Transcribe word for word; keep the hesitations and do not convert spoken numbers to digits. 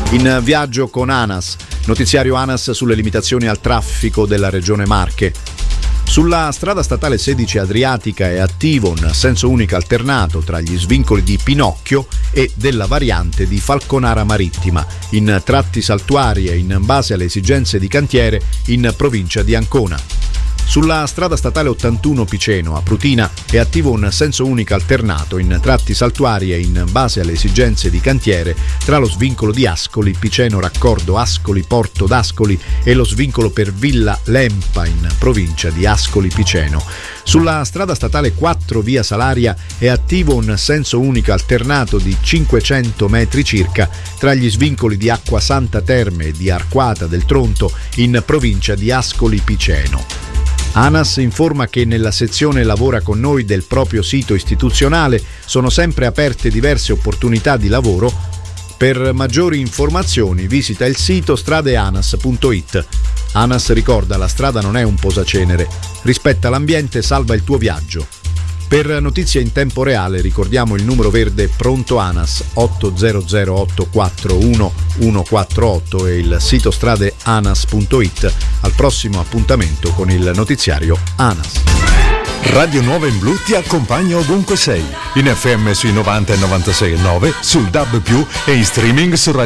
In viaggio con ANAS, notiziario ANAS sulle limitazioni al traffico della regione Marche. Sulla strada statale sedici Adriatica è attivo un senso unico alternato tra gli svincoli di Pinocchio e della variante di Falconara Marittima, in tratti saltuari e in base alle esigenze di cantiere in provincia di Ancona. Sulla strada statale ottantuno Piceno a Prutina è attivo un senso unico alternato in tratti saltuari e in base alle esigenze di cantiere tra lo svincolo di Ascoli, Piceno Raccordo Ascoli Porto d'Ascoli e lo svincolo per Villa Lempa in provincia di Ascoli Piceno. Sulla strada statale quattro via Salaria è attivo un senso unico alternato di cinquecento metri circa tra gli svincoli di Acqua Santa Terme e di Arquata del Tronto in provincia di Ascoli Piceno. ANAS informa che nella sezione Lavora con noi del proprio sito istituzionale sono sempre aperte diverse opportunità di lavoro. Per maggiori informazioni visita il sito stradeanas punto it. ANAS ricorda: la strada non è un posacenere. Rispetta l'ambiente, salva il tuo viaggio. Per notizie in tempo reale ricordiamo il numero verde Pronto ANAS otto zero zero otto quattro uno uno quattro otto e il sito stradeanas punto it. Al prossimo appuntamento con il notiziario ANAS. Radio Nuova in Blu ti accompagna ovunque sei, in F M sui novanta e novantasei e nove, sul D A B più e in streaming su Radio